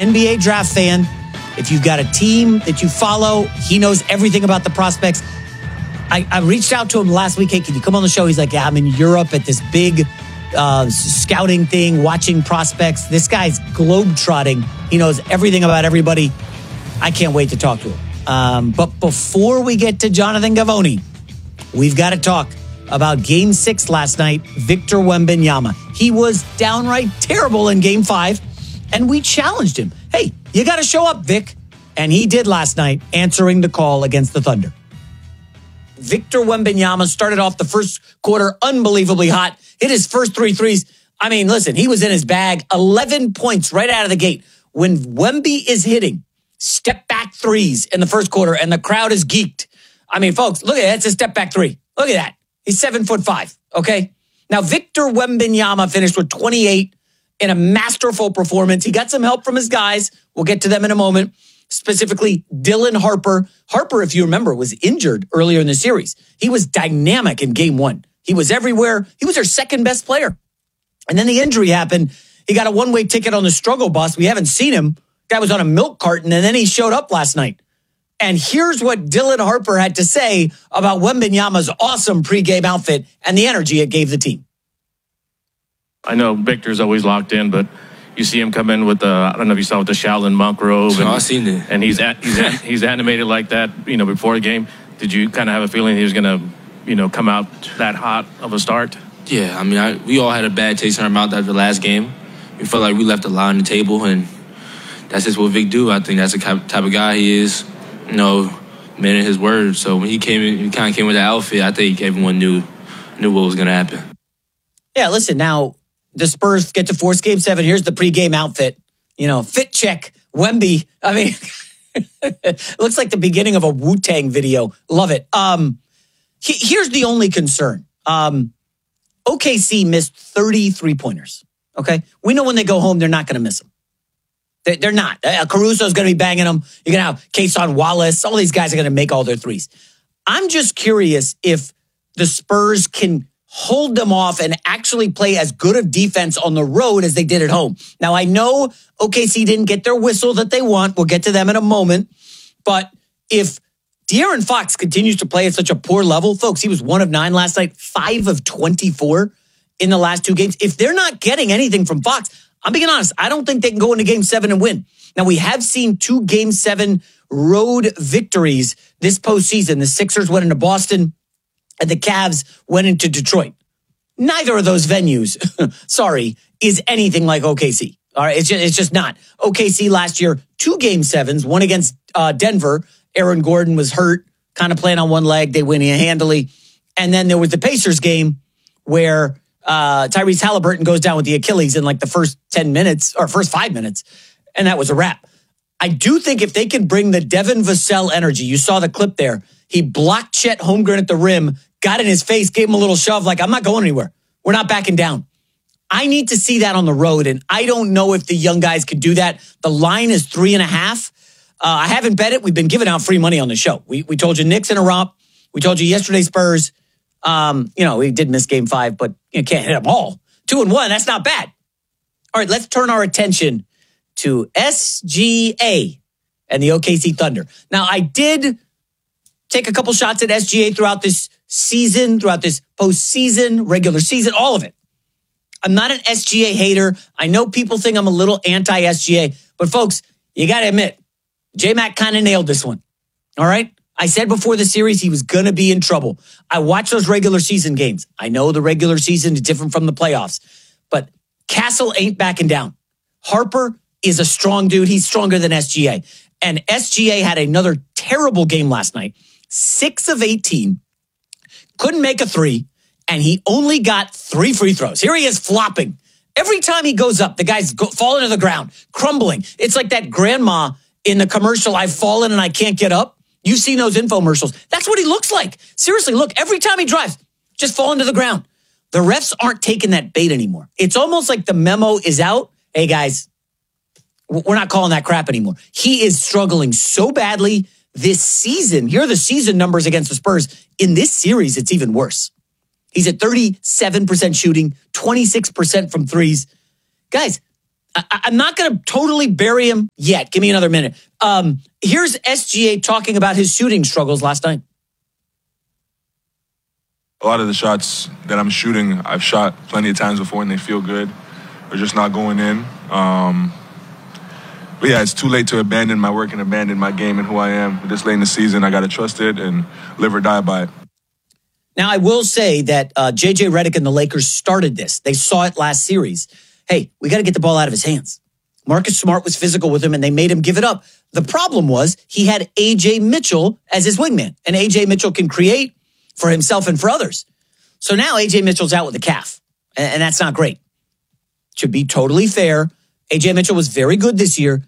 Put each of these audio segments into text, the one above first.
NBA draft fan. If you've got a team that you follow, he knows everything about the prospects. I reached out to him last week. Hey, can you come on the show? He's like, yeah, I'm in Europe at this big scouting thing, watching prospects. This guy's globetrotting. He knows everything about everybody. I can't wait to talk to him. But before we get to Jonathan Givony, we've got to talk about Game 6 last night, Victor Wembanyama. He was downright terrible in Game 5, and we challenged him. Hey, you got to show up, Vic. And he did last night, answering the call against the Thunder. Victor Wembanyama started off the first quarter unbelievably hot, hit his first 3 threes. I mean, listen, he was in his bag, 11 points right out of the gate. When Wemby is hitting step back threes in the first quarter and the crowd is geeked. I mean, folks, look at that. It's a step back three. Look at that. He's 7'5", okay? Now, Victor Wembanyama finished with 28 in a masterful performance. He got some help from his guys. We'll get to them in a moment. Specifically, Dylan Harper. Harper, if you remember, was injured earlier in the series. He was dynamic in Game 1. He was everywhere. He was our second best player. And then the injury happened. He got a one-way ticket on the struggle bus. We haven't seen him. Guy was on a milk carton, and then he showed up last night. And here's what Dylan Harper had to say about Wembanyama's awesome pregame outfit and the energy it gave the team. I know Victor's always locked in, but you see him come in with the, I don't know if you saw with the Shaolin monk robe. And, I've seen it. And he's animated like that, before the game. Did you kind of have a feeling he was going to, come out that hot of a start? Yeah, I mean, we all had a bad taste in our mouth after the last game. We felt like we left a lot on the table, and that's just what Vic do. I think that's the type of guy he is. Man of his word. So when he kind of came with that outfit, I think everyone knew what was going to happen. Yeah, listen, now the Spurs get to force Game 7. Here's the pregame outfit. Fit check, Wemby. I mean, it looks like the beginning of a Wu-Tang video. Love it. Here's the only concern. OKC missed 30 three-pointers, okay? We know when they go home, they're not going to miss them. They're not. Caruso's going to be banging them. You're going to have Cason Wallace. All these guys are going to make all their threes. I'm just curious if the Spurs can hold them off and actually play as good of defense on the road as they did at home. Now, I know OKC didn't get their whistle that they want. We'll get to them in a moment. But if De'Aaron Fox continues to play at such a poor level, folks, he was 1 of 9 last night, 5 of 24 in the last 2 games. If they're not getting anything from Fox, I'm being honest, I don't think they can go into Game 7 and win. Now, we have seen 2 Game 7 road victories this postseason. The Sixers went into Boston and the Cavs went into Detroit. Neither of those venues, is anything like OKC. All right, it's just not. OKC last year, 2 Game 7s, one against Denver. Aaron Gordon was hurt, kind of playing on one leg. They win handily. And then there was the Pacers game where Tyrese Halliburton goes down with the Achilles in like the first 10 minutes or first 5 minutes. And that was a wrap. I do think if they can bring the Devin Vassell energy, you saw the clip there. He blocked Chet Holmgren at the rim, got in his face, gave him a little shove like, I'm not going anywhere. We're not backing down. I need to see that on the road. And I don't know if the young guys can do that. The line is 3.5. I haven't bet it. We've been giving out free money on the show. We told you Knicks in a romp. We told you yesterday Spurs. We did miss Game 5, but you can't hit them all. 2-1, that's not bad. All right, let's turn our attention to SGA and the OKC Thunder. Now, I did take a couple shots at SGA throughout this season, throughout this postseason, regular season, all of it. I'm not an SGA hater. I know people think I'm a little anti-SGA, but folks, you got to admit, J-Mac kind of nailed this one. All right? I said before the series he was going to be in trouble. I watched those regular season games. I know the regular season is different from the playoffs, but Castle ain't backing down. Harper is a strong dude. He's stronger than SGA. And SGA had another terrible game last night. 6 of 18. Couldn't make a 3. And he only got 3 free throws. Here he is flopping. Every time he goes up, the guy's falling to the ground, crumbling. It's like that grandma in the commercial, I've fallen and I can't get up. You've seen those infomercials. That's what he looks like. Seriously, look, every time he drives, just falling to the ground. The refs aren't taking that bait anymore. It's almost like the memo is out. Hey, guys, we're not calling that crap anymore. He is struggling so badly this season. Here are the season numbers against the Spurs. In this series, it's even worse. He's at 37% shooting, 26% from threes. Guys, I'm not going to totally bury him yet. Give me another minute. Here's SGA talking about his shooting struggles last night. A lot of the shots that I'm shooting, I've shot plenty of times before and they feel good. They're just not going in. But yeah, it's too late to abandon my work and abandon my game and who I am. This late in the season, I got to trust it and live or die by it. Now, I will say that J.J. Redick and the Lakers started this. They saw it last series. Hey, we got to get the ball out of his hands. Marcus Smart was physical with him, and they made him give it up. The problem was he had A.J. Mitchell as his wingman, and A.J. Mitchell can create for himself and for others. So now A.J. Mitchell's out with a calf, and that's not great. To be totally fair, A.J. Mitchell was very good this year.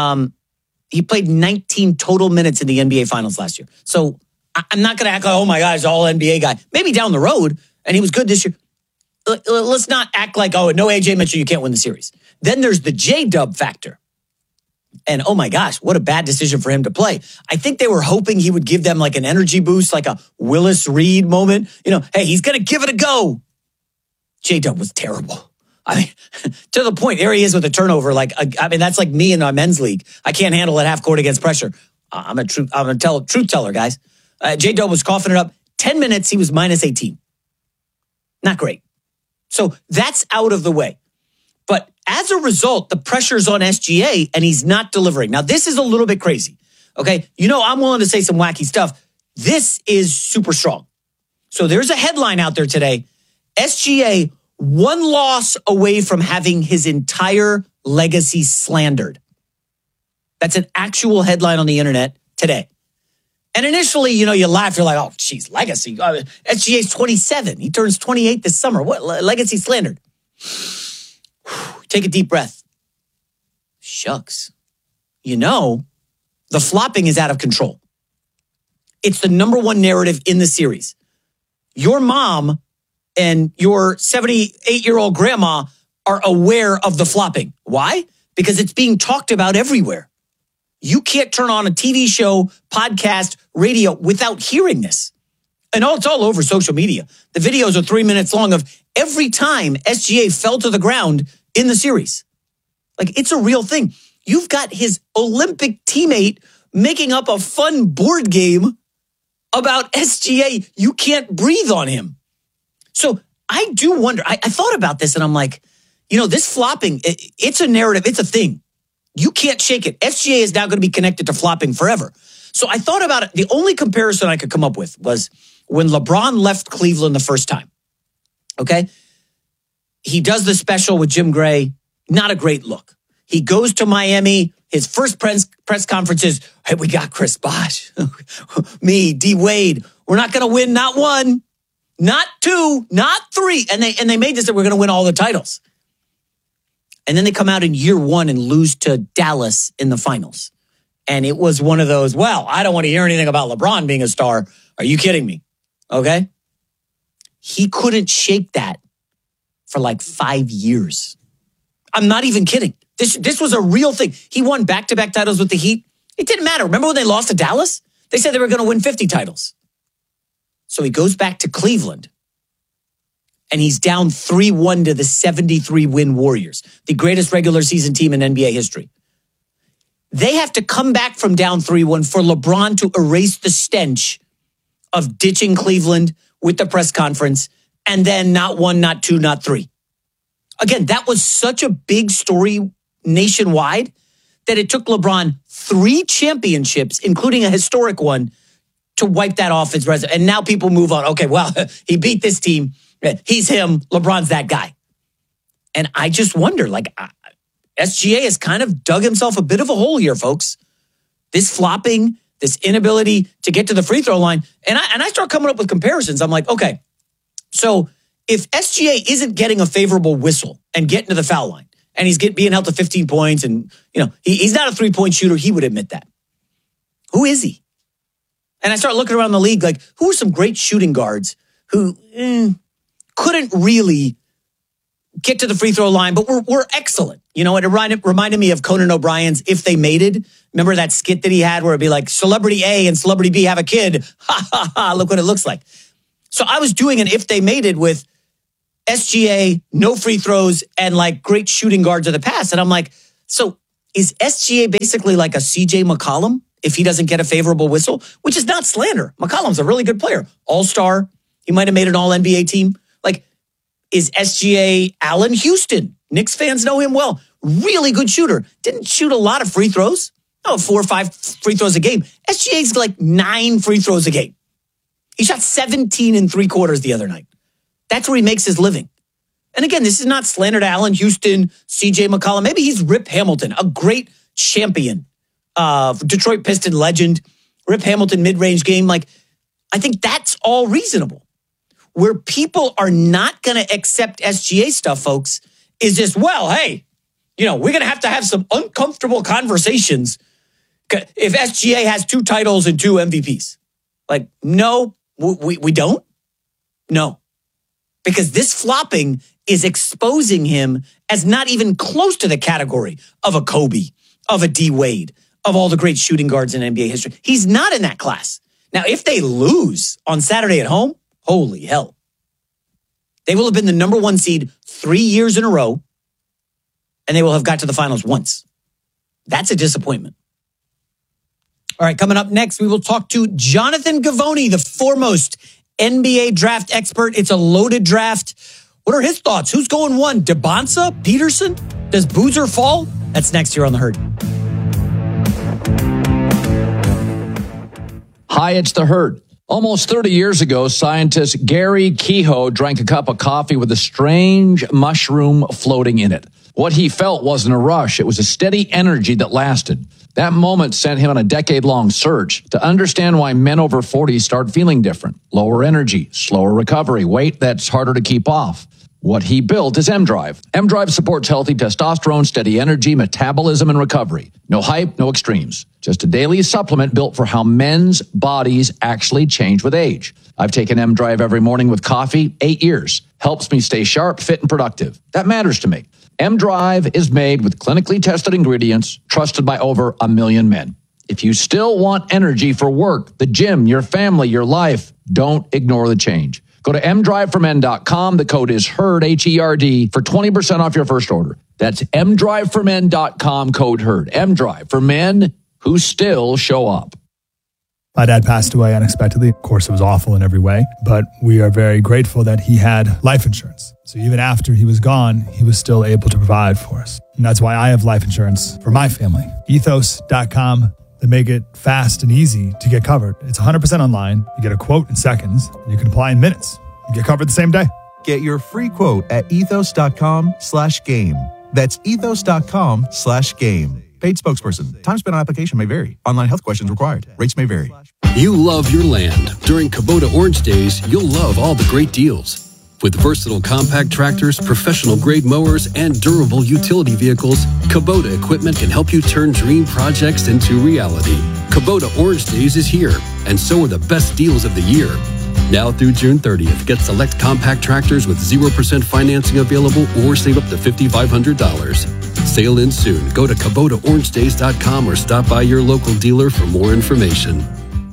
He played 19 total minutes in the NBA Finals last year. So I'm not going to act like, oh my God, he's an all-NBA guy. Maybe down the road, and he was good this year. Let's not act like, oh, no A.J. Mitchell, you can't win the series. Then there's the J-Dub factor. And oh my gosh, what a bad decision for him to play. I think they were hoping he would give them like an energy boost, like a Willis Reed moment. You know, hey, he's going to give it a go. J-Dub was terrible. I mean, to the point, there he is with a turnover. Like, I mean, that's like me in our men's league. I can't handle it half court against pressure. I'm a truth teller, guys. J-Dub was coughing it up. 10 minutes, he was minus 18. Not great. So that's out of the way. But as a result, the pressure's on SGA and he's not delivering. Now, this is a little bit crazy. Okay. You know, I'm willing to say some wacky stuff. This is super strong. So there's a headline out there today. SGA, one loss away from having his entire legacy slandered. That's an actual headline on the internet today. And initially, you know, you laugh. You're like, oh, geez, legacy. SGA's 27. He turns 28 this summer. What? Legacy slandered. Take a deep breath. Shucks. You know, the flopping is out of control. It's the number one narrative in the series. Your mom and your 78-year-old grandma are aware of the flopping. Why? Because it's being talked about everywhere. You can't turn on a TV show, podcast, radio without hearing this. And it's all over social media. The videos are 3 minutes long of every time SGA fell to the ground in the series. Like, it's a real thing. You've got his Olympic teammate making up a fun board game about SGA. You can't breathe on him. So I do wonder, I thought about this and I'm like, you know, this flopping, it's a narrative, it's a thing. You can't shake it. SGA is now going to be connected to flopping forever. So I thought about it. The only comparison I could come up with was when LeBron left Cleveland the first time. Okay? He does the special with Jim Gray. Not a great look. He goes to Miami. His first press conference is, hey, we got Chris Bosh. Me, D. Wade. We're not going to win not one, not two, not three. And they made this that we're going to win all the titles. And then they come out in year one and lose to Dallas in the finals. And it was one of those, well, I don't want to hear anything about LeBron being a star. Are you kidding me? Okay? He couldn't shake that for like 5 years. I'm not even kidding. This was a real thing. He won back-to-back titles with the Heat. It didn't matter. Remember when they lost to Dallas? They said they were going to win 50 titles. So he goes back to Cleveland. And he's down 3-1 to the 73-win Warriors, the greatest regular season team in NBA history. They have to come back from down 3-1 for LeBron to erase the stench of ditching Cleveland with the press conference and then not one, not two, not three. Again, that was such a big story nationwide that it took LeBron 3 championships, including a historic one, to wipe that off his resume. And now people move on. Okay, well, he beat this team. He's him. LeBron's that guy. And I just wonder, like, SGA has kind of dug himself a bit of a hole here, folks. This flopping, this inability to get to the free throw line. And I start coming up with comparisons. I'm like, okay, so if SGA isn't getting a favorable whistle and getting to the foul line, and he's being held to 15 points, and you know he's not a 3-point shooter, he would admit that. Who is he? And I start looking around the league, like, who are some great shooting guards who couldn't really get to the free throw line, but were excellent. You know, it reminded me of Conan O'Brien's If They Mated. Remember that skit that he had where it'd be like, Celebrity A and Celebrity B have a kid. Ha, ha, ha, look what it looks like. So I was doing an If They Mated with SGA, no free throws, and like great shooting guards of the past. And I'm like, so is SGA basically like a CJ McCollum if he doesn't get a favorable whistle? Which is not slander. McCollum's a really good player. All-star. He might have made an all-NBA team. Like, is SGA Allen Houston? Knicks fans know him well. Really good shooter. Didn't shoot a lot of free throws. No, 4 or 5 free throws a game. SGA's like 9 free throws a game. He shot 17 in 3 quarters the other night. That's where he makes his living. And again, this is not slander to Allen Houston, CJ McCollum. Maybe he's Rip Hamilton, a great champion, Detroit Piston legend. Rip Hamilton mid-range game. Like, I think that's all reasonable. Where people are not going to accept SGA stuff, folks, is just, well, hey, we're going to have some uncomfortable conversations if SGA has 2 titles and 2 MVPs. Like, no, we don't. No. Because this flopping is exposing him as not even close to the category of a Kobe, of a D Wade, of all the great shooting guards in NBA history. He's not in that class. Now, if they lose on Saturday at home, holy hell. They will have been the number 1 seed 3 years in a row, and they will have got to the finals once. That's a disappointment. All right, coming up next, we will talk to Jonathan Givony, the foremost NBA draft expert. It's a loaded draft. What are his thoughts? Who's going 1? DeBonsa? Peterson? Does Boozer fall? That's next here on The Herd. Hi, it's The Herd. Almost 30 years ago, scientist Gary Kehoe drank a cup of coffee with a strange mushroom floating in it. What he felt wasn't a rush. It was a steady energy that lasted. That moment sent him on a decade-long search to understand why men over 40 start feeling different. Lower energy, slower recovery, weight that's harder to keep off. What he built is M-Drive. M-Drive supports healthy testosterone, steady energy, metabolism, and recovery. No hype, no extremes. Just a daily supplement built for how men's bodies actually change with age. I've taken M-Drive every morning with coffee, 8 years. Helps me stay sharp, fit, and productive. That matters to me. M-Drive is made with clinically tested ingredients, trusted by over 1 million men. If you still want energy for work, the gym, your family, your life, don't ignore the change. Go to mdriveformen.com. The code is HERD, H-E-R-D, for 20% off your first order. That's mdriveformen.com, code HERD. M-Drive for men who still show up. My dad passed away unexpectedly. Of course, it was awful in every way, but we are very grateful that he had life insurance. So even after he was gone, he was still able to provide for us. And that's why I have life insurance for my family. Ethos.com. They make it fast and easy to get covered. It's 100% online. You get a quote in seconds. You can apply in minutes. You get covered the same day. Get your free quote at ethos.com/game. That's ethos.com/game. Paid spokesperson. Time spent on application may vary. Online health questions required. Rates may vary. You love your land. During Kubota Orange Days, you'll love all the great deals. With versatile compact tractors, professional-grade mowers, and durable utility vehicles, Kubota equipment can help you turn dream projects into reality. Kubota Orange Days is here, and so are the best deals of the year. Now through June 30th, get select compact tractors with 0% financing available or save up to $5,500. Sale ends soon. Go to KubotaOrangeDays.com or stop by your local dealer for more information.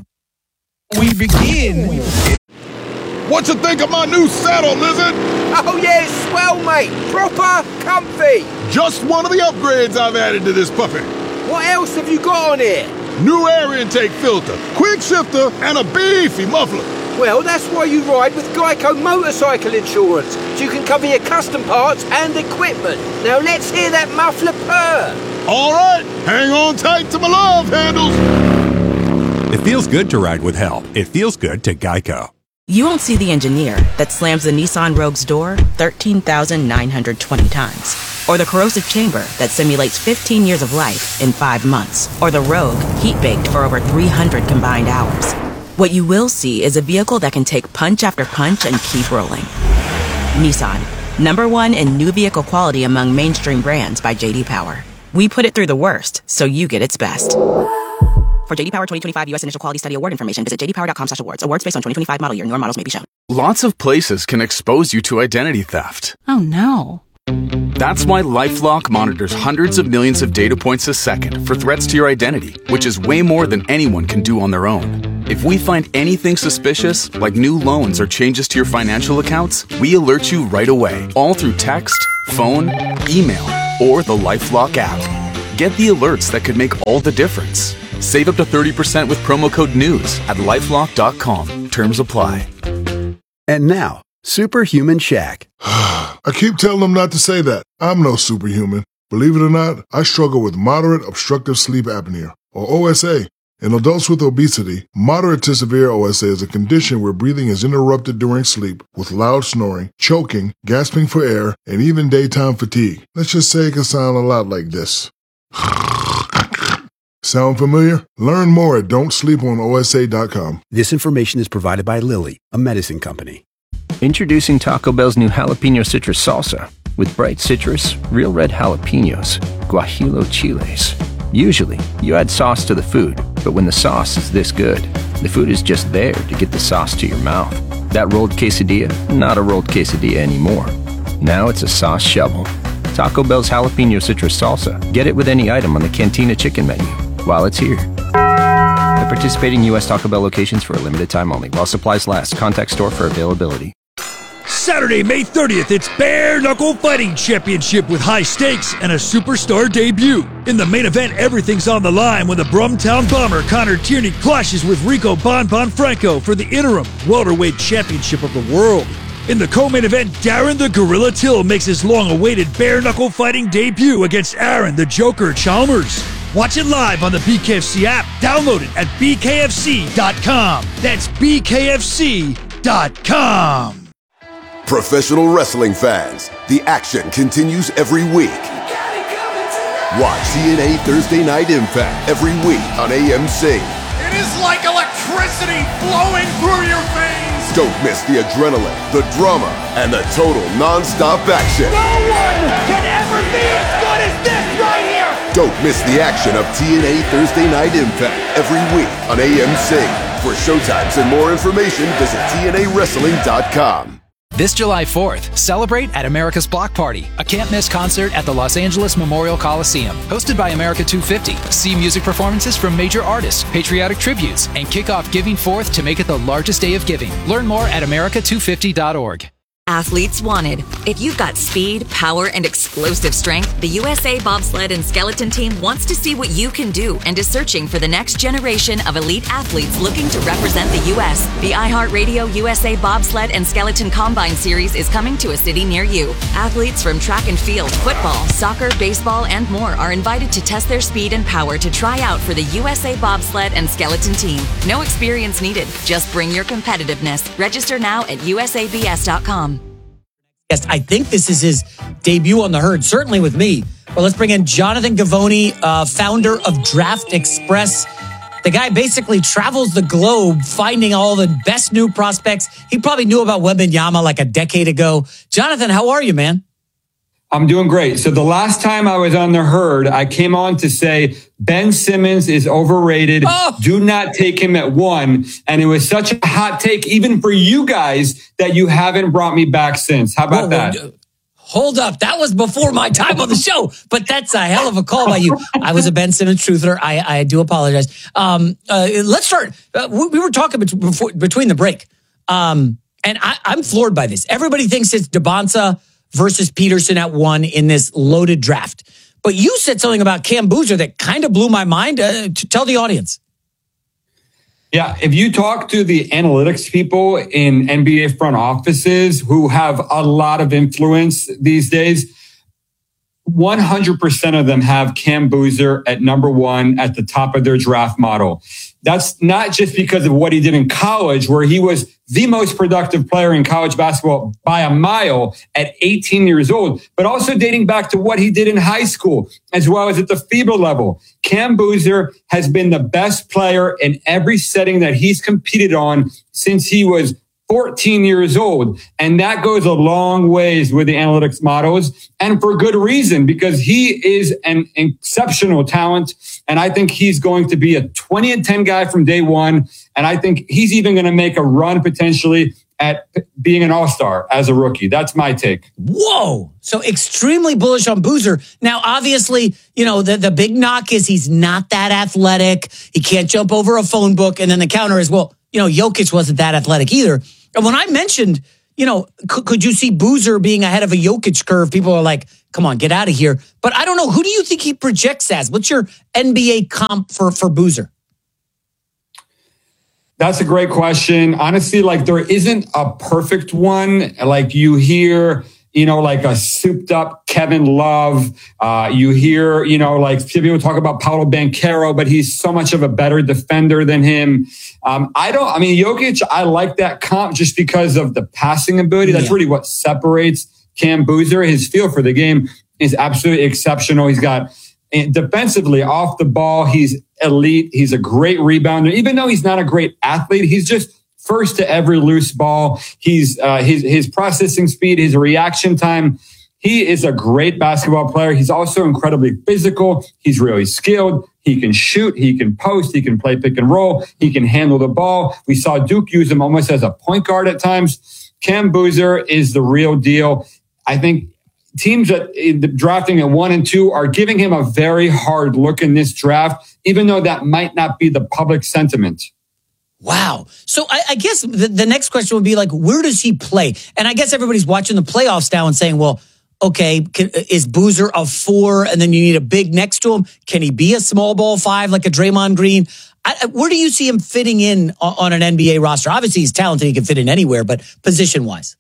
We begin. What you think of my new saddle, Lizard? Oh yeah, it's swell, mate. Proper comfy. Just one of the upgrades I've added to this puppy. What else have you got on it? New air intake filter, quick shifter, and a beefy muffler. Well, that's why you ride with Geico Motorcycle Insurance, so you can cover your custom parts and equipment. Now let's hear that muffler purr. All right, hang on tight to my love handles. It feels good to ride with help. It feels good to Geico. You won't see the engineer that slams the Nissan Rogue's door 13,920 times. Or the corrosive chamber that simulates 15 years of life in 5 months. Or the Rogue heat-baked for over 300 combined hours. What you will see is a vehicle that can take punch after punch and keep rolling. Nissan, #1 in new vehicle quality among mainstream brands by J.D. Power. We put it through the worst, so you get its best. For J.D. Power 2025 U.S. Initial Quality Study Award information, visit jdpower.com/awards. Awards based on 2025 model year. Newer models may be shown. Lots of places can expose you to identity theft. Oh, no. That's why LifeLock monitors hundreds of millions of data points a second for threats to your identity, which is way more than anyone can do on their own. If we find anything suspicious, like new loans or changes to your financial accounts, we alert you right away, all through text, phone, email, or the LifeLock app. Get the alerts that could make all the difference. Save up to 30% with promo code NEWS at LifeLock.com. Terms apply. And now, Superhuman Shaq. I keep telling them not to say that. I'm no superhuman. Believe it or not, I struggle with moderate obstructive sleep apnea, or OSA. In adults with obesity, moderate to severe OSA is a condition where breathing is interrupted during sleep with loud snoring, choking, gasping for air, and even daytime fatigue. Let's just say it can sound a lot like this. Sound familiar? Learn more at don'tsleeponosa.com. This information is provided by Lilly, a medicine company. Introducing Taco Bell's new jalapeno citrus salsa with bright citrus, real red jalapenos, guajillo chiles. Usually, you add sauce to the food, but when the sauce is this good, the food is just there to get the sauce to your mouth. That rolled quesadilla, not a rolled quesadilla anymore. Now it's a sauce shovel. Taco Bell's jalapeno citrus salsa. Get it with any item on the Cantina chicken menu while it's here. At participating U.S. Taco Bell locations for a limited time only. While supplies last. Contact store for availability. Saturday, May 30th, it's Bare Knuckle Fighting Championship with high stakes and a superstar debut. In the main event, everything's on the line when the Brumtown Bomber Connor Tierney clashes with Rico Bon Franco for the interim welterweight championship of the world. In the co-main event, Darren the Gorilla Till makes his long-awaited bare knuckle fighting debut against Aaron the Joker Chalmers. Watch it live on the BKFC app. Download it at bkfc.com. That's bkfc.com. Professional wrestling fans, the action continues every week. Watch TNA Thursday Night Impact every week on AMC. It is like electricity flowing through your veins. Don't miss the adrenaline, the drama, and the total non-stop action. No one can ever be as good as this right here. Don't miss the action of TNA Thursday Night Impact every week on AMC. For showtimes and more information, visit TNAWrestling.com. This July 4th, celebrate at America's Block Party, a can't-miss concert at the Los Angeles Memorial Coliseum. Hosted by America 250. See music performances from major artists, patriotic tributes, and kick off Giving Forth to make it the largest day of giving. Learn more at america250.org. Athletes wanted. If you've got speed, power, and explosive strength, the USA Bobsled and Skeleton Team wants to see what you can do and is searching for the next generation of elite athletes looking to represent the U.S. The iHeartRadio USA Bobsled and Skeleton Combine Series is coming to a city near you. Athletes from track and field, football, soccer, baseball, and more are invited to test their speed and power to try out for the USA Bobsled and Skeleton Team. No experience needed. Just bring your competitiveness. Register now at usabs.com. Yes, I think this is his debut on the herd, certainly with me. Well, let's bring in Jonathan Givony, founder of Draft Express. The guy basically travels the globe finding all the best new prospects. He probably knew about Wembanyama like a decade ago. Jonathan, how are you, man? I'm doing great. So the last time I was on the herd, I came on to say Ben Simmons is overrated. Do not take him at 1. And it was such a hot take, even for you guys, that you haven't brought me back since. How about that? Hold up. That was before my time on the show, but that's a hell of a call by you. I was a Ben Simmons truther. I do apologize. Let's start. We were talking between the break. And I'm floored by this. Everybody thinks it's DeBonsa versus Peterson at 1 in this loaded draft. But you said something about Cam Boozer that kind of blew my mind. Tell the audience. Yeah, if you talk to the analytics people in NBA front offices who have a lot of influence these days, 100% of them have Cam Boozer at number 1 at the top of their draft model. That's not just because of what he did in college, where he was the most productive player in college basketball by a mile at 18 years old, but also dating back to what he did in high school, as well as at the FIBA level. Cam Boozer has been the best player in every setting that he's competed on since he was 14 years old. And that goes a long ways with the analytics models, and for good reason, because he is an exceptional talent. And I think he's going to be a 20-10 guy from day one. And I think he's even going to make a run potentially at being an all-star as a rookie. That's my take. Whoa. So extremely bullish on Boozer. Now, obviously, the big knock is he's not that athletic. He can't jump over a phone book. And then the counter is, well, Jokic wasn't that athletic either. And when I mentioned, could you see Boozer being ahead of a Jokic curve? People are like, come on, get out of here. But I don't know. Who do you think he projects as? What's your NBA comp for Boozer? That's a great question. Honestly, there isn't a perfect one. You hear, like a souped up Kevin Love. You hear, people talk about Paolo Banchero, but he's so much of a better defender than him. Jokic, I like that comp just because of the passing ability. That's really what separates Cam Boozer. His feel for the game is absolutely exceptional. He's got defensively off the ball. He's elite. He's a great rebounder. Even though he's not a great athlete, he's just first to every loose ball. He's his processing speed, his reaction time. He is a great basketball player. He's also incredibly physical. He's really skilled. He can shoot. He can post. He can play pick and roll. He can handle the ball. We saw Duke use him almost as a point guard at times. Cam Boozer is the real deal. I think teams that drafting at 1 and 2 are giving him a very hard look in this draft, even though that might not be the public sentiment. Wow. So I guess the next question would be where does he play? And I guess everybody's watching the playoffs now and saying, well, okay, is Boozer a 4 and then you need a big next to him? Can he be a small ball 5 like a Draymond Green? Where do you see him fitting in on an NBA roster? Obviously, he's talented. He can fit in anywhere, but position-wise.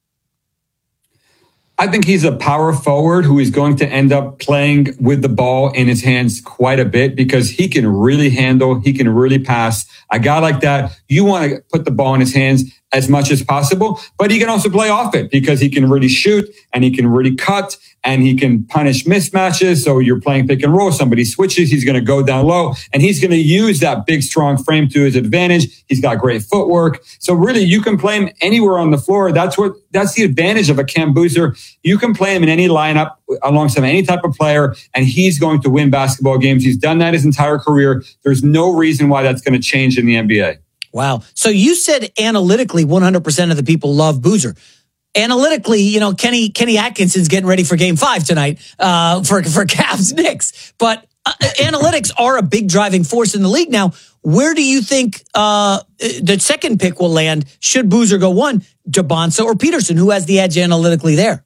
I think he's a power forward who is going to end up playing with the ball in his hands quite a bit because he can really handle, he can really pass. A guy like that, you want to put the ball in his hands as much as possible, but he can also play off it because he can really shoot and he can really cut and he can punish mismatches. So you're playing pick and roll, somebody switches, he's going to go down low and he's going to use that big, strong frame to his advantage. He's got great footwork. So really you can play him anywhere on the floor. That's the advantage of a Cam Boozer. You can play him in any lineup alongside any type of player and he's going to win basketball games. He's done that his entire career. There's no reason why that's going to change in the NBA. Wow. So you said analytically 100% of the people love Boozer. Analytically, Kenny Atkinson's getting ready for Game 5 tonight for Cavs Knicks. But analytics are a big driving force in the league now. Where do you think the second pick will land? Should Boozer go 1, Debonsa or Peterson? Who has the edge analytically there?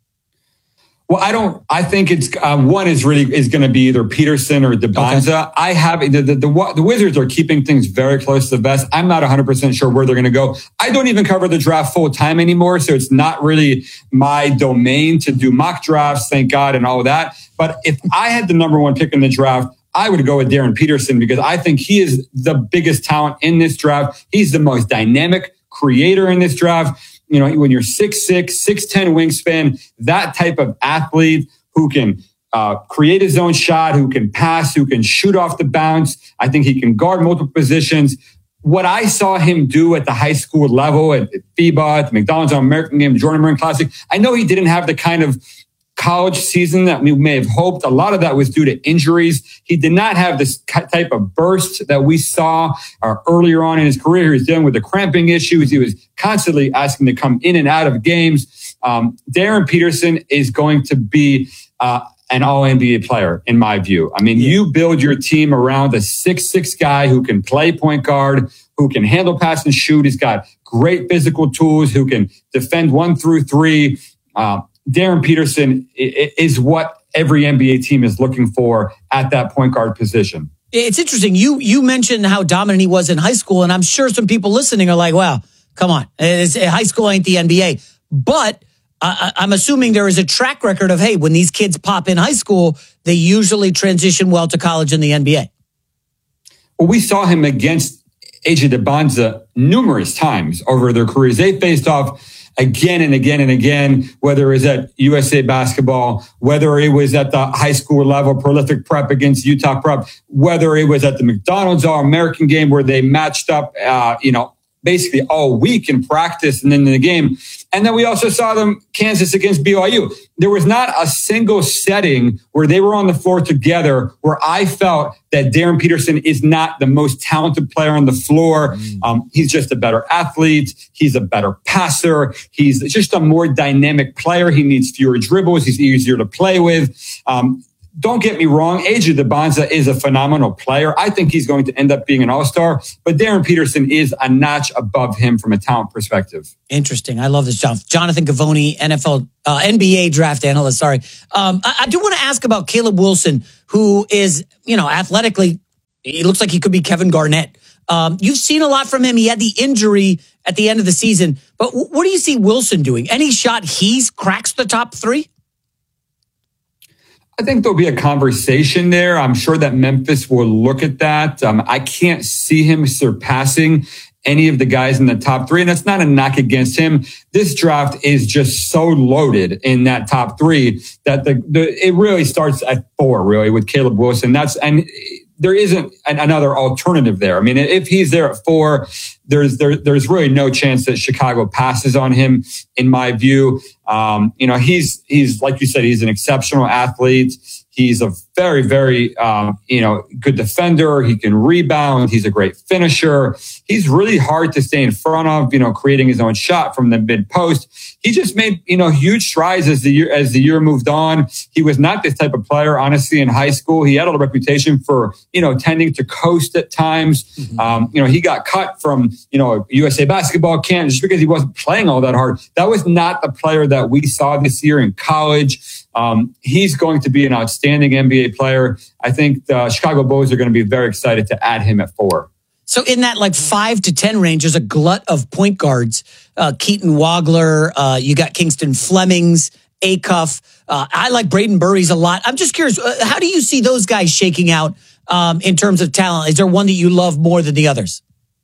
Well, I think it's one is going to be either Peterson or Debonsa. Okay. I have the Wizards are keeping things very close to the vest. I'm not 100% sure where they're going to go. I don't even cover the draft full time anymore, so it's not really my domain to do mock drafts, thank God, and all of that. But if I had the number 1 pick in the draft, I would go with Darren Peterson because I think he is the biggest talent in this draft. He's the most dynamic creator in this draft. When you're 6'6", 6'10" wingspan, that type of athlete who can create his own shot, who can pass, who can shoot off the bounce. I think he can guard multiple positions. What I saw him do at the high school level, at FIBA, at the McDonald's All-American Game, Jordan Martin Classic, I know he didn't have the kind of college season that we may have hoped. A lot of that was due to injuries. He did not have this type of burst that we saw earlier on in his career. He was dealing with the cramping issues. He was constantly asking to come in and out of games. Darren Peterson is going to be an all-NBA player, in my view. You build your team around a 6'6" guy who can play point guard, who can handle, pass, and shoot. He's got great physical tools, who can defend 1 through 3. Darren Peterson is what every NBA team is looking for at that point guard position. It's interesting. You mentioned how dominant he was in high school, and I'm sure some people listening are like, well, come on. High school ain't the NBA. But I'm assuming there is a track record of, hey, when these kids pop in high school, they usually transition well to college in the NBA. Well, we saw him against AJ Debonsa numerous times over their careers. They faced off again and again and again, whether it was at USA Basketball, whether it was at the high school level, Prolific Prep against Utah Prep, whether it was at the McDonald's All-American Game where they matched up, basically all week in practice and then in the game. And then we also saw them Kansas against BYU. There was not a single setting where they were on the floor together where I felt that Darren Peterson is not the most talented player on the floor. He's just a better athlete. He's a better passer. He's just a more dynamic player. He needs fewer dribbles. He's easier to play with. Don't get me wrong. AJ DeBonza is a phenomenal player. I think he's going to end up being an all-star, but Darren Peterson is a notch above him from a talent perspective. Interesting. I love this, Jonathan Gavoni, NBA draft analyst. Sorry. I do want to ask about Caleb Wilson, who is, athletically, he looks like he could be Kevin Garnett. You've seen a lot from him. He had the injury at the end of the season, but what do you see Wilson doing? Any shot he's cracks the top three? I think there'll be a conversation there. I'm sure that Memphis will look at that. I can't see him surpassing any of the guys in the top three, and that's not a knock against him. This draft is just so loaded in that top three that it really starts at 4, really, with Caleb Wilson. And there isn't another alternative there. I mean, if he's there at 4, there's really no chance that Chicago passes on him, in my view. He's like you said, he's an exceptional athlete. He's a very, very, good defender. He can rebound. He's a great finisher. He's really hard to stay in front of, creating his own shot from the mid post. He just made, huge strides as the year moved on. He was not this type of player, honestly, in high school. He had a reputation for, tending to coast at times. He got cut from, USA basketball camp just because he wasn't playing all that hard. That was not the player that we saw this year in college. He's going to be an outstanding NBA player. I think the Chicago Bulls are going to be very excited to add him at 4. So in that 5 to 10 range, there's a glut of point guards. Keaton Wagler, you got Kingston Flemings, Acuff. I like Braden Burries a lot. I'm just curious, how do you see those guys shaking out in terms of talent? Is there one that you love more than the others?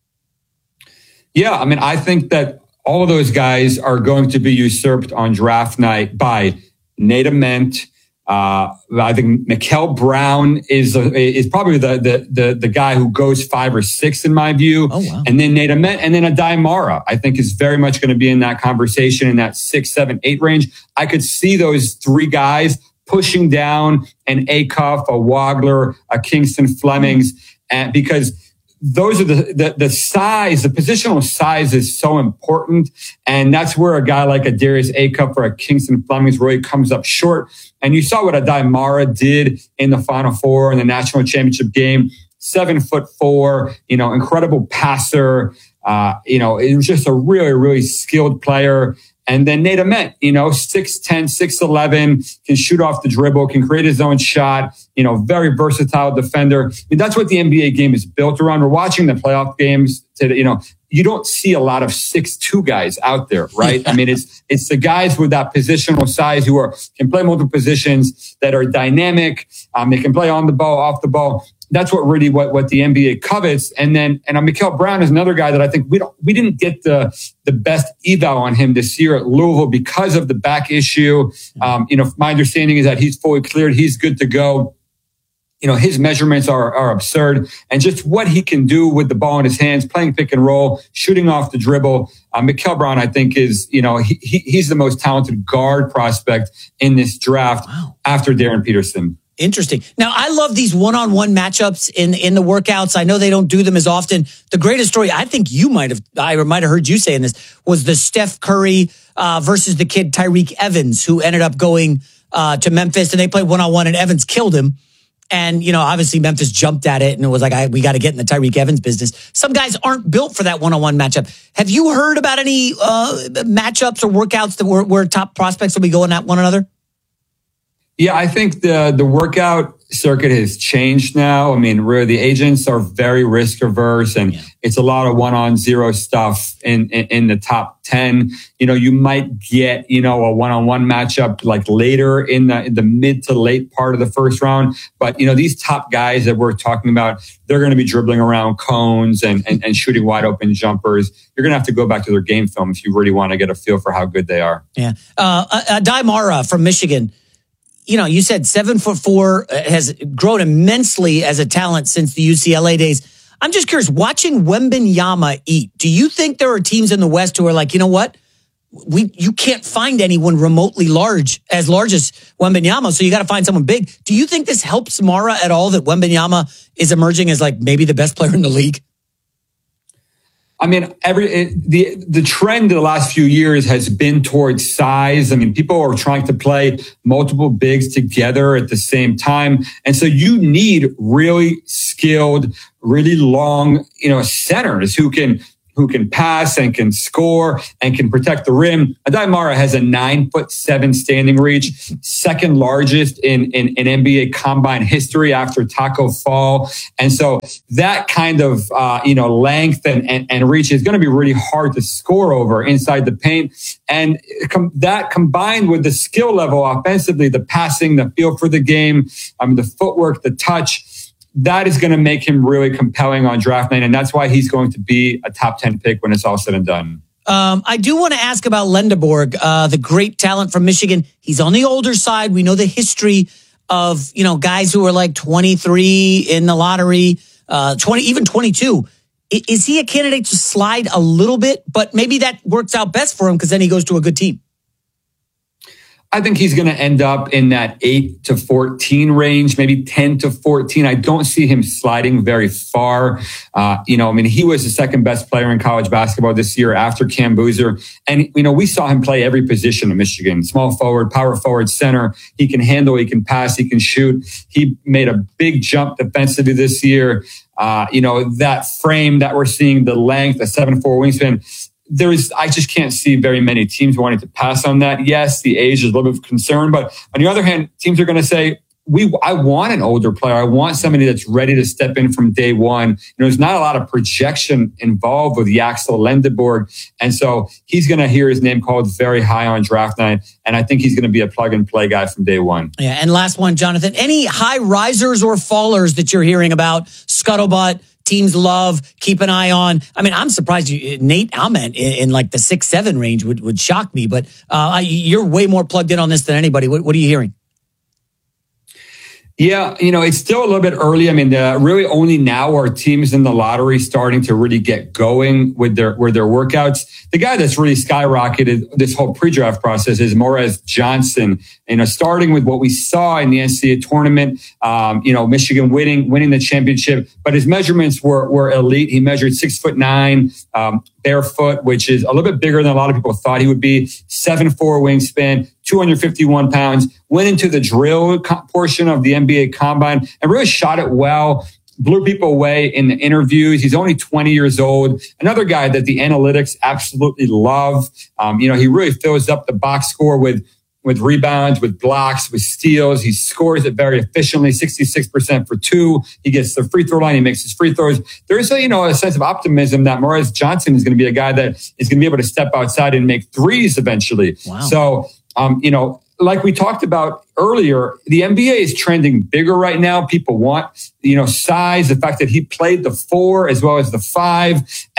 Yeah, I mean, I think that all of those guys are going to be usurped on draft night by Nate Ament. I think Mikal Brown is probably the guy who goes 5 or 6 in my view. Oh, wow. And then Nate Ament, and then Adai Mara, I think is very much going to be in that conversation in that 6, 7, 8 range. I could see those 3 guys pushing down an Acuff, a Wagler, a Kingston Flemings, and because those are the size, the positional size is so important. And that's where a guy like a Darius Acuff or a Kingston Flemings really comes up short. And you saw what Adai Mara did in the Final Four in the national championship game. 7'4", incredible passer. It was just a really, really skilled player. And then Nate Ament, 6'10", 6'11", can shoot off the dribble, can create his own shot, very versatile defender. I mean, that's what the NBA game is built around. We're watching the playoff games today, you don't see a lot of 6'2" guys out there, right? I mean, it's the guys with that positional size who can play multiple positions, that are dynamic. They can play on the ball, off the ball. That's what really what the NBA covets. And Mikal Brown is another guy that I think we didn't get the best eval on him this year at Louisville because of the back issue. My understanding is that he's fully cleared. He's good to go. His measurements are absurd, and just what he can do with the ball in his hands, playing pick and roll, shooting off the dribble. Mikal Brown, I think, is, he's the most talented guard prospect in this draft after Darren Peterson. Interesting. Now, I love these one-on-one matchups in the workouts. I know they don't do them as often. The greatest story, I think I might have heard you saying this, was the Steph Curry versus the kid Tyreke Evans, who ended up going to Memphis, and they played one-on-one, and Evans killed him. And, obviously Memphis jumped at it and it was like, we got to get in the Tyreke Evans business. Some guys aren't built for that one-on-one matchup. Have you heard about any matchups or workouts that where top prospects will be going at one another? Yeah, I think the workout circuit has changed now. I mean, really, the agents are very risk averse, and it's a lot of 1-on-0 stuff in the top 10. You might get, a 1-on-1 matchup like later in the mid to late part of the first round. But, these top guys that we're talking about, they're going to be dribbling around cones and shooting wide open jumpers. You're going to have to go back to their game film if you really want to get a feel for how good they are. Yeah. Adai Mara from Michigan. You said 7'4", has grown immensely as a talent since the UCLA days. I'm just curious, watching Wembanyama eat, do you think there are teams in the West who are like, you know what? you can't find anyone remotely as large as Wembanyama, so you got to find someone big. Do you think this helps Mara at all that Wembanyama is emerging as like maybe the best player in the league? I mean, the trend in the last few years has been towards size. I mean, people are trying to play multiple bigs together at the same time. And so you need really skilled, really long, centers who can pass and can score and can protect the rim. Aday Mara has a 9'7" standing reach, second largest in NBA combine history after Taco Fall. And so that kind of, length and reach is going to be really hard to score over inside the paint. And that combined with the skill level offensively, the passing, the feel for the game, the footwork, the touch, that is going to make him really compelling on draft night. And that's why he's going to be a top 10 pick when it's all said and done. I do want to ask about Lendeborg, the great talent from Michigan. He's on the older side. We know the history of, guys who are like 23 in the lottery, even 22. Is he a candidate to slide a little bit? But maybe that works out best for him because then he goes to a good team. I think he's going to end up in that 8 to 14 range, maybe 10 to 14. I don't see him sliding very far. He was the second best player in college basketball this year after Cam Boozer. And, we saw him play every position in Michigan, small forward, power forward, center. He can handle, he can pass, he can shoot. He made a big jump defensively this year. That frame that we're seeing, the length, the 7'4" wingspan, I just can't see very many teams wanting to pass on that. Yes, the age is a little bit of concern, but on the other hand, teams are going to say, I want an older player. I want somebody that's ready to step in from day one. There's not a lot of projection involved with Yaxel Lendeborg. And so he's going to hear his name called very high on draft night. And I think he's going to be a plug and play guy from day one. Yeah. And last one, Jonathan, any high risers or fallers that you're hearing about? Scuttlebutt, teams love, keep an eye on. I mean, I'm surprised Nate Alment in like the 6'7" range would shock me, but you're way more plugged in on this than anybody. What are you hearing? Yeah, it's still a little bit early. I mean, really only now are teams in the lottery starting to really get going with their workouts. The guy that's really skyrocketed this whole pre-draft process is Morez Johnson. Starting with what we saw in the NCAA tournament, Michigan winning the championship, but his measurements were elite. He measured 6'9", barefoot, which is a little bit bigger than a lot of people thought he would be. 7'4" wingspan, 251 pounds. Went into the drill portion of the NBA Combine and really shot it well. Blew people away in the interviews. He's only 20 years old. Another guy that the analytics absolutely love. He really fills up the box score with rebounds, with blocks, with steals. He scores it very efficiently, 66% for two. He gets the free throw line. He makes his free throws. There's a sense of optimism that Morez Johnson is going to be a guy that is going to be able to step outside and make threes eventually. Wow. So, like we talked about earlier, the NBA is trending bigger right now. People want, size, the fact that he played the 4 as well as the 5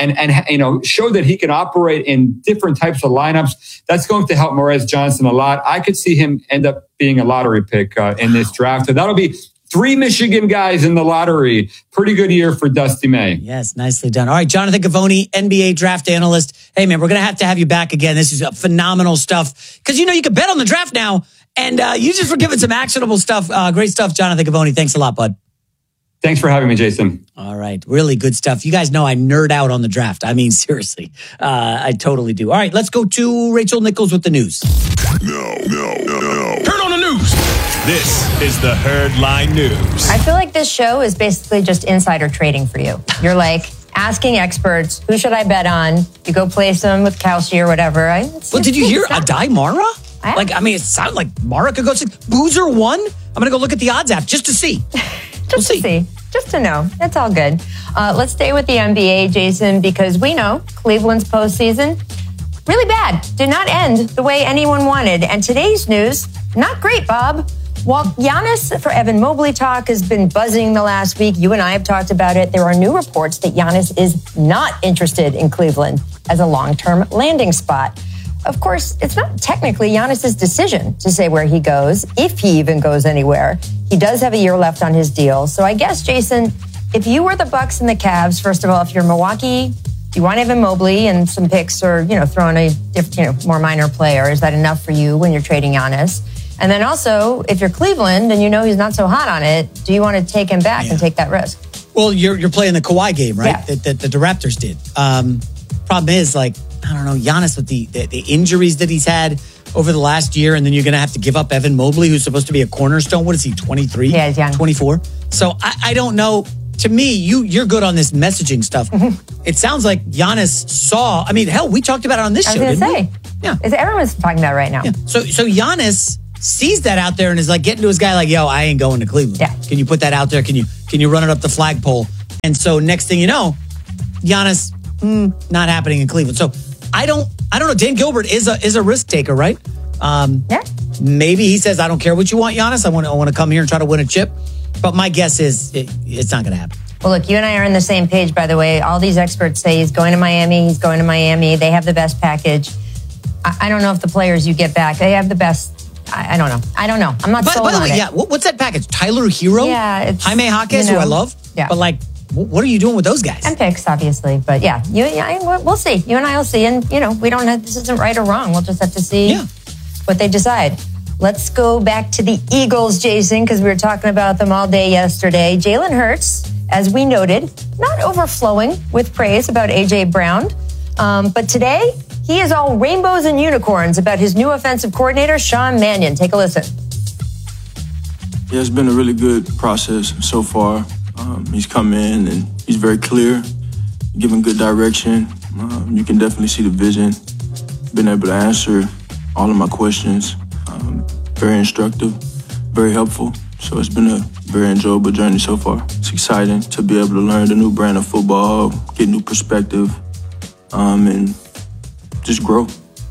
and show that he can operate in different types of lineups. That's going to help Morez Johnson a lot. I could see him end up being a lottery pick in this draft. So that'll be 3 Michigan guys in the lottery. Pretty good year for Dusty May. Yes, nicely done. All right, Jonathan Givony, NBA draft analyst. Hey, man, we're going to have you back again. This is phenomenal stuff. Because, you can bet on the draft now. And you just were giving some actionable stuff. Great stuff, Jonathan Givony. Thanks a lot, bud. Thanks for having me, Jason. All right. Really good stuff. You guys know I nerd out on the draft. I mean, seriously. I totally do. All right, let's go to Rachel Nichols with the news. No. Turn on the news. This is the Herdline News. I feel like this show is basically just insider trading for you. You're like asking experts, who should I bet on? You go place them with Kelsey or whatever. Well, did you hear Aday Mara? It sounded like Mara could go 6. Boozer 1? I'm going to go look at the odds app just to see. Just to know. It's all good. Let's stay with the NBA, Jason, because we know Cleveland's postseason, really bad. Did not end the way anyone wanted. And today's news, not great, Bob. While Giannis for Evan Mobley talk has been buzzing the last week, you and I have talked about it, there are new reports that Giannis is not interested in Cleveland as a long-term landing spot. Of course, it's not technically Giannis's decision to say where he goes, if he even goes anywhere. He does have a year left on his deal. So I guess, Jason, if you were the Bucks and the Cavs, first of all, if you're Milwaukee, you want Evan Mobley and some picks, or throw in a more minor player? Is that enough for you when you're trading Giannis? And then also, if you're Cleveland and he's not so hot on it, do you want to take him back and take that risk? Well, you're playing the Kawhi game, right? Yeah. That the Raptors did. Problem is, I don't know, Giannis with the injuries that he's had over the last year, and then you're going to have to give up Evan Mobley, who's supposed to be a cornerstone. What is he, 23? Yeah, he's young. 24? So I don't know. To me, you're good on this messaging stuff. It sounds like Giannis saw, hell, we talked about it on this show, didn't we? Yeah. Everyone's talking about it right now. Yeah. So Giannis sees that out there and is getting to his guy yo, I ain't going to Cleveland. Yeah. Can you put that out there? Can you run it up the flagpole? And so next thing you know, Giannis, not happening in Cleveland. So I don't know. Dan Gilbert is a risk taker, right? Maybe he says, I don't care what you want, Giannis. I want to come here and try to win a chip. But my guess is it's not going to happen. Well, look, you and I are on the same page, by the way. All these experts say he's going to Miami. He's going to Miami. They have the best package. I don't know if the players you get back, they have the best. I don't know. I'm not sold on it. By the way, yeah, what's that package? Tyler Hero? Yeah. It's, Jaime Jaquez, who I love. Yeah. But what are you doing with those guys? And picks, obviously. But yeah, we'll see. You and I will see. And, we don't have, this isn't right or wrong. We'll just have to see what they decide. Let's go back to the Eagles, Jason, because we were talking about them all day yesterday. Jalen Hurts, as we noted, not overflowing with praise about A.J. Brown. But today, he is all rainbows and unicorns about his new offensive coordinator, Sean Mannion. Take a listen. Yeah, it's been a really good process so far. He's come in and he's very clear, giving good direction. You can definitely see the vision. Been able to answer all of my questions. Very instructive, very helpful. So it's been a very enjoyable journey so far. It's exciting to be able to learn the new brand of football, get new perspective, and just grow.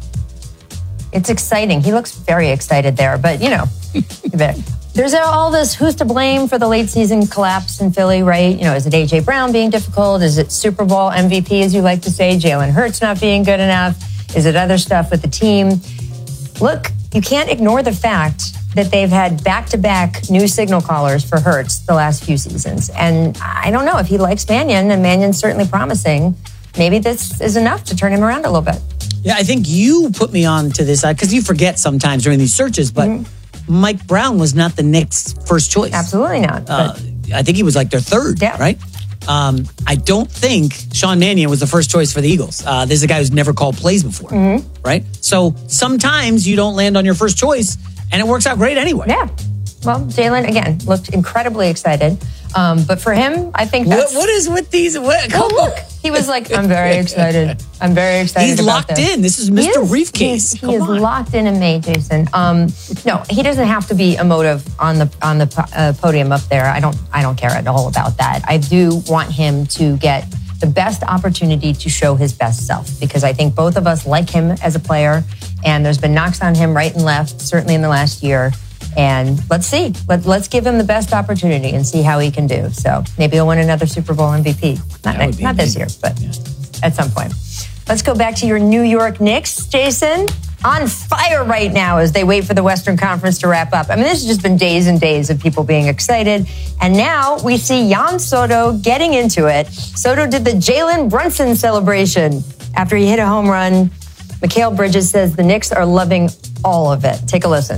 It's exciting. He looks very excited there, but there's all this who's to blame for the late season collapse in Philly, right? Is it A.J. Brown being difficult? Is it Super Bowl MVP, as you like to say, Jalen Hurts not being good enough? Is it other stuff with the team? Look, you can't ignore the fact that they've had back-to-back new signal callers for Hurts the last few seasons. And I don't know if he likes Mannion, and Mannion's certainly promising. Maybe this is enough to turn him around a little bit. Yeah, I think you put me on to this because you forget sometimes during these searches, but Mike Brown was not the Knicks' first choice. Absolutely not. I think he was their third, right? I don't think Sean Mannion was the first choice for the Eagles. This is a guy who's never called plays before, right? So sometimes you don't land on your first choice, and it works out great anyway. Yeah. Well, Jalen, again, looked incredibly excited. But for him, I think that's... What is with these... Look, he was I'm very excited. I'm very excited He's about locked in. This is Mr. Briefcase. He is locked in May, Jason. No, he doesn't have to be emotive on the podium up there. I don't care at all about that. I do want him to get the best opportunity to show his best self, because I think both of us like him as a player, and there's been knocks on him right and left, certainly in the last year. And let's see. Let's give him the best opportunity and see how he can do. So maybe he'll win another Super Bowl MVP. Not this year, but at some point. Let's go back to your New York Knicks, Jason. On fire right now as they wait for the Western Conference to wrap up. This has just been days and days of people being excited. And now we see Jan Soto getting into it. Soto did the Jalen Brunson celebration after he hit a home run. Mikal Bridges says the Knicks are loving all of it. Take a listen.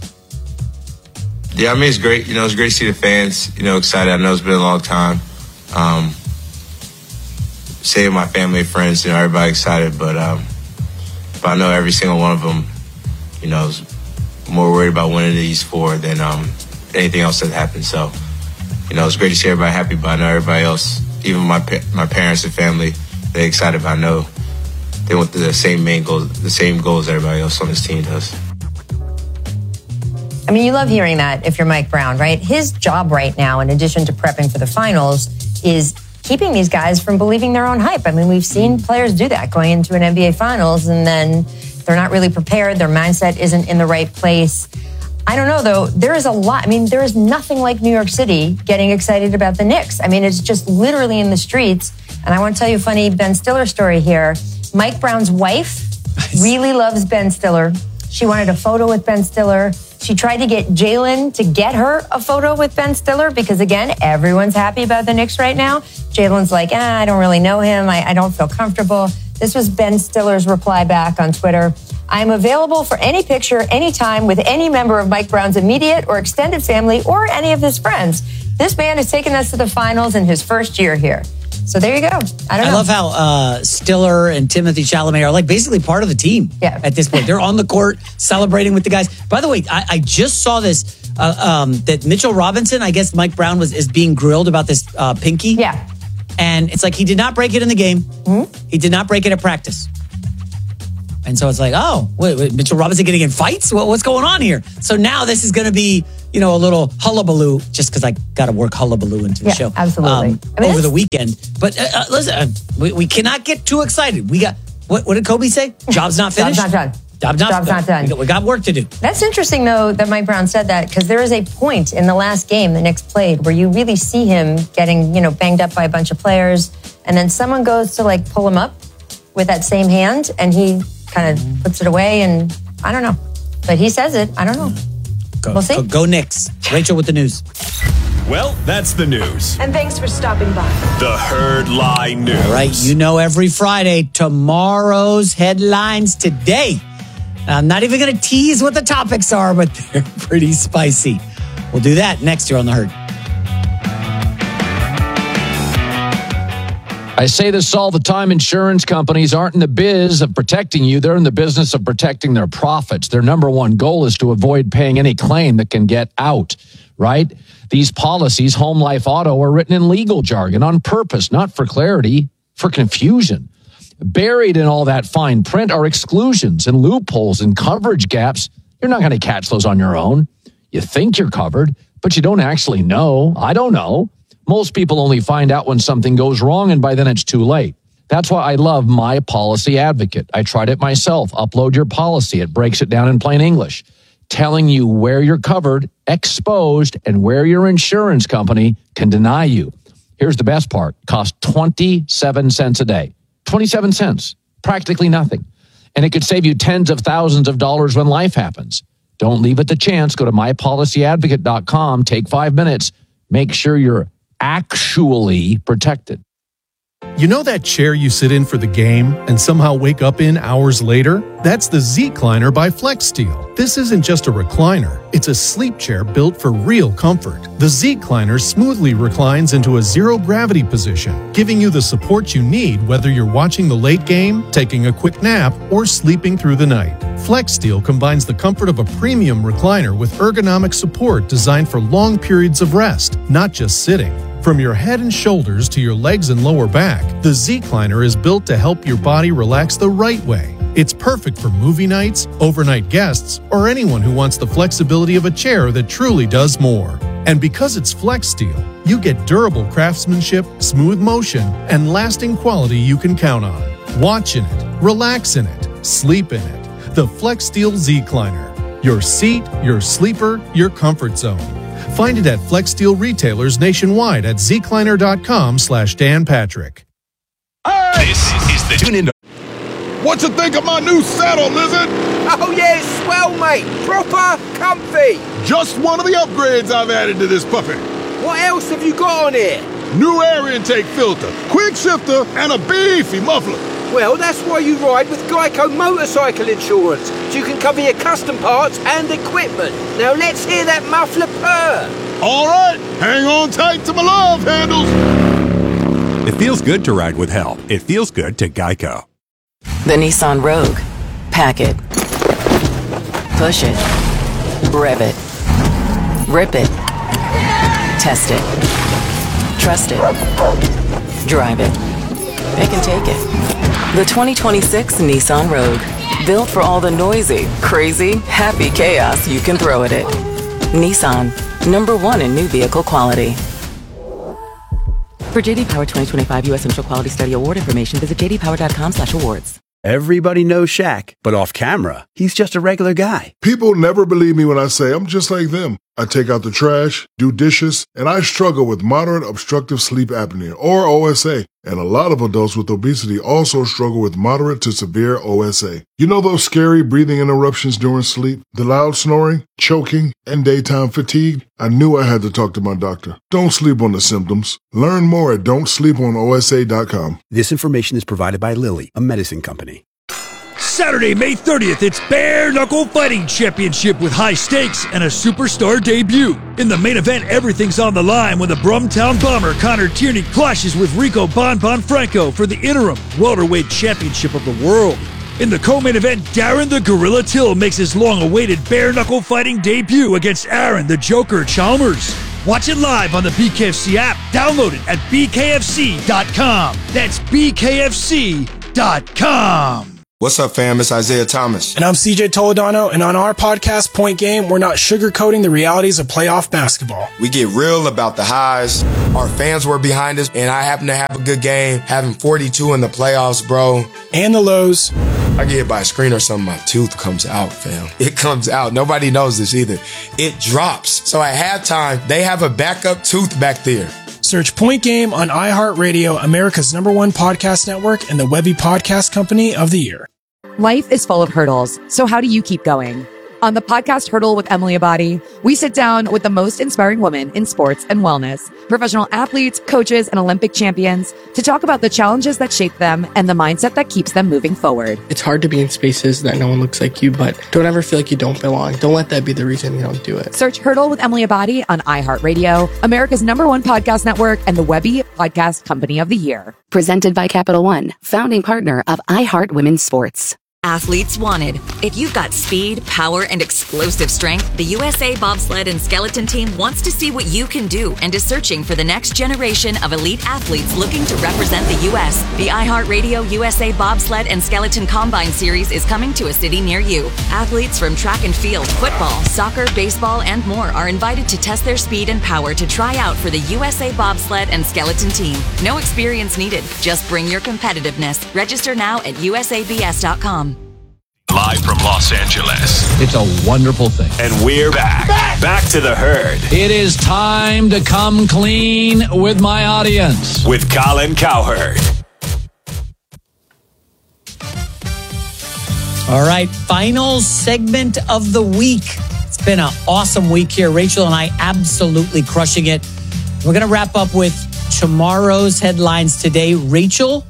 Yeah, it's great. It's great to see the fans, excited. I know it's been a long time. Seeing my family and friends, everybody excited, but I know every single one of them, is more worried about winning these four than anything else that happened. So, it's great to see everybody happy, but I know everybody else, even my parents and family, they're excited, but I know they want the same main goals, the same goals everybody else on this team does. You love hearing that if you're Mike Brown, right? His job right now, in addition to prepping for the finals, is keeping these guys from believing their own hype. We've seen players do that going into an NBA Finals, and then they're not really prepared. Their mindset isn't in the right place. I don't know, though. There is a lot. There is nothing like New York City getting excited about the Knicks. It's just literally in the streets. And I want to tell you a funny Ben Stiller story here. Mike Brown's wife really loves Ben Stiller. She wanted a photo with Ben Stiller. She tried to get Jalen to get her a photo with Ben Stiller because, again, everyone's happy about the Knicks right now. Jalen's like, I don't really know him. I don't feel comfortable. This was Ben Stiller's reply back on Twitter. I'm available for any picture, anytime, with any member of Mike Brown's immediate or extended family or any of his friends. This man has taken us to the finals in his first year here. So there you go. I love how Stiller and Timothy Chalamet are like basically part of the team at this point. They're on the court celebrating with the guys. By the way, I just saw this, that Mitchell Robinson, I guess Mike Brown is being grilled about this pinky. Yeah. And it's like he did not break it in the game. Mm-hmm. He did not break it at practice. And so it's like, wait, Mitchell Robinson getting in fights? What's going on here? So now this is going to be, a little hullabaloo, just because I got to work hullabaloo into the show. Absolutely. Over the weekend. But listen, we cannot get too excited. We got, what did Kobe say? Job's not finished? Job's not done. Job's not done. We got work to do. That's interesting, though, that Mike Brown said that, because there is a point in the last game the Knicks played where you really see him getting, banged up by a bunch of players, and then someone goes to, pull him up with that same hand, and he kind of puts it away, and I don't know. But he says it. I don't know. We'll see. Go Knicks. Rachel with the news. Well, that's the news. And thanks for stopping by. The Herd Lie News. All right, every Friday, tomorrow's headlines today. I'm not even going to tease what the topics are, but they're pretty spicy. We'll do that next year on The Herd. I say this all the time. Insurance companies aren't in the biz of protecting you. They're in the business of protecting their profits. Their number one goal is to avoid paying any claim that can get out, right? These policies, home, life, auto, are written in legal jargon on purpose, not for clarity, for confusion. Buried in all that fine print are exclusions and loopholes and coverage gaps. You're not going to catch those on your own. You think you're covered, but you don't actually know. I don't know. Most people only find out when something goes wrong, and by then it's too late. That's why I love My Policy Advocate. I tried it myself. Upload your policy. It breaks it down in plain English, telling you where you're covered, exposed, and where your insurance company can deny you. Here's the best part. Costs 27 cents a day. 27 cents. Practically nothing. And it could save you tens of thousands of dollars when life happens. Don't leave it to chance. Go to mypolicyadvocate.com. Take 5 minutes. Make sure you're actually protected. You know that chair you sit in for the game and somehow wake up in hours later? That's the Z-Cliner by FlexSteel. This isn't just a recliner. It's a sleep chair built for real comfort. The Z-Cliner smoothly reclines into a zero-gravity position, giving you the support you need whether you're watching the late game, taking a quick nap, or sleeping through the night. FlexSteel combines the comfort of a premium recliner with ergonomic support designed for long periods of rest, not just sitting. From your head and shoulders to your legs and lower back, the Z-Cliner is built to help your body relax the right way. It's perfect for movie nights, overnight guests, or anyone who wants the flexibility of a chair that truly does more. And because it's FlexSteel, you get durable craftsmanship, smooth motion, and lasting quality you can count on. Watch in it, relax in it, sleep in it. The FlexSteel Z-Cliner. Your seat, your sleeper, your comfort zone. Find it at FlexSteel retailers nationwide at zcliner.com/Dan Patrick. This is the Tune In. What you think of my new saddle, Lizard? Oh yeah, swell, mate. Proper comfy. Just one of the upgrades I've added to this puppy. What else have you got on here? New air intake filter, quick shifter, and a beefy muffler. Well, that's why you ride with Geico Motorcycle Insurance, so you can cover your custom parts and equipment. Now let's hear that muffler purr. All right, hang on tight to my love handles. It feels good to ride with help. It feels good to Geico. The Nissan Rogue. Pack it. Push it. Rev it. Rip it. Test it. Trust it. Drive it. Pick and take it. The 2026 Nissan Rogue. Built for all the noisy, crazy, happy chaos you can throw at it. Nissan. #1 in new vehicle quality. For JD Power 2025 U.S. Central Quality Study Award information, visit jdpower.com/awards. Everybody knows Shaq, but off camera, he's just a regular guy. People never believe me when I say I'm just like them. I take out the trash, do dishes, and I struggle with moderate obstructive sleep apnea, or OSA. And a lot of adults with obesity also struggle with moderate to severe OSA. You know those scary breathing interruptions during sleep, the loud snoring, choking, and daytime fatigue? I knew I had to talk to my doctor. Don't sleep on the symptoms. Learn more at don'tsleeponosa.com. This information is provided by Lilly, a medicine company. Saturday, May 30th, it's Bare Knuckle Fighting Championship with high stakes and a superstar debut. In the main event, everything's on the line when the Brumtown Bomber Connor Tierney clashes with Rico Bon Franco for the interim welterweight championship of the world. In the co-main event, Darren the Gorilla Till makes his long-awaited bare knuckle fighting debut against Aaron the Joker Chalmers. Watch it live on the BKFC app. Download it at bkfc.com. That's bkfc.com. What's up, fam? It's Isaiah Thomas. And I'm CJ Toledano, and on our podcast, Point Game, we're not sugarcoating the realities of playoff basketball. We get real about the highs. Our fans were behind us, and I happen to have a good game, having 42 in the playoffs, bro. And the lows. I get hit by a screen or something, my tooth comes out, fam. It comes out. Nobody knows this either. It drops. So at halftime, they have a backup tooth back there. Search Point Game on iHeartRadio, America's #1 podcast network, and the Webby Podcast Company of the Year. Life is full of hurdles, so how do you keep going? On the podcast Hurdle with Emily Abadi, we sit down with the most inspiring women in sports and wellness, professional athletes, coaches, and Olympic champions to talk about the challenges that shape them and the mindset that keeps them moving forward. It's hard to be in spaces that no one looks like you, but don't ever feel like you don't belong. Don't let that be the reason you don't do it. Search Hurdle with Emily Abadi on iHeartRadio, America's #1 podcast network, and the Webby Podcast Company of the Year. Presented by Capital One, founding partner of iHeart Women's Sports. Athletes wanted. If you've got speed, power, and explosive strength, the USA Bobsled and Skeleton Team wants to see what you can do and is searching for the next generation of elite athletes looking to represent the U.S. The iHeartRadio USA Bobsled and Skeleton Combine Series is coming to a city near you. Athletes from track and field, football, soccer, baseball, and more are invited to test their speed and power to try out for the USA Bobsled and Skeleton Team. No experience needed. Just bring your competitiveness. Register now at usabs.com. Live from Los Angeles. It's a wonderful thing. And we're back. Back to the herd. It is time to come clean with my audience. With Colin Cowherd. All right, final segment of the week. It's been an awesome week here. Rachel and I absolutely crushing it. We're going to wrap up with tomorrow's headlines today. Rachel,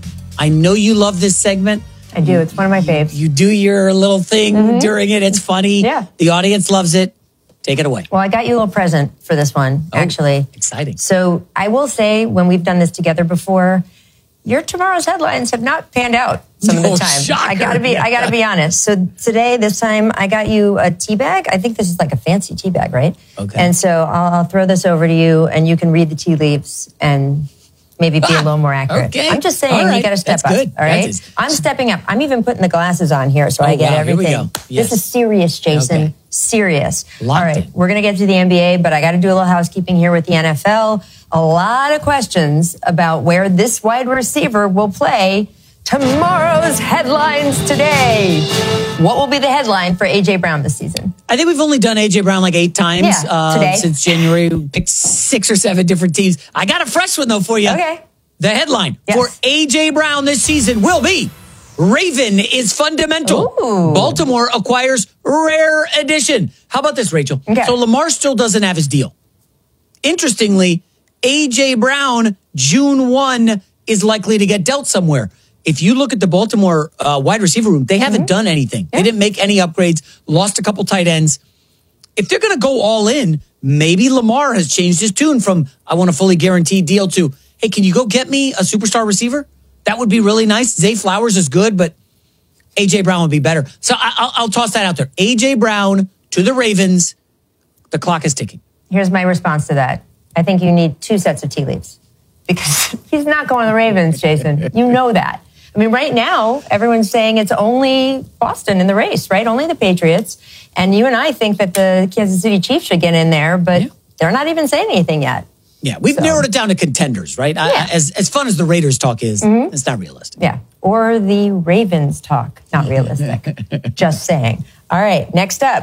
I know you love this segment. I do. It's one of my faves. You do your little thing during it. It's funny. Yeah. The audience loves it. Take it away. Well, I got you a little present for this one, actually. Exciting. So I will say, when we've done this together before, your tomorrow's headlines have not panned out some of the time. Shocker. I gotta be honest. So today, this time, I got you a tea bag. I think this is like a fancy tea bag, right? Okay. And so I'll throw this over to you, and you can read the tea leaves and maybe be a little more accurate. Okay. I'm just saying, All right. you got to step That's up. good. All right. I'm stepping up. I'm even putting the glasses on here so I get everything. Here we go. Yes. This is serious, Jason. Okay. Serious. Locked All right. in. We're going to get to the NBA, but I got to do a little housekeeping here with the NFL. A lot of questions about where this wide receiver will play. Tomorrow's headlines today. What will be the headline for A.J. Brown this season? I think we've only done A.J. Brown like 8 times today. since January. We picked 6 or 7 different teams. I got a fresh one, though, for you. Okay. The headline for A.J. Brown this season will be Raven is fundamental. Ooh. Baltimore acquires rare edition. How about this, Rachel? Okay. So Lamar still doesn't have his deal. Interestingly, A.J. Brown, June 1, is likely to get dealt somewhere. If you look at the Baltimore wide receiver room, they haven't done anything. They didn't make any upgrades, lost a couple tight ends. If they're going to go all in, maybe Lamar has changed his tune from I want a fully guaranteed deal to, hey, can you go get me a superstar receiver? That would be really nice. Zay Flowers is good, but A.J. Brown would be better. So I'll toss that out there. A.J. Brown to the Ravens. The clock is ticking. Here's my response to that. I think you need 2 sets of tea leaves because he's not going to the Ravens, Jason. You know that. I mean, right now, everyone's saying it's only Boston in the race, right? Only the Patriots. And you and I think that the Kansas City Chiefs should get in there, but they're not even saying anything yet. Yeah, we've narrowed it down to contenders, right? Yeah. As fun as the Raiders talk is, it's not realistic. Yeah. Or the Ravens talk. Not realistic. Just saying. All right. Next up.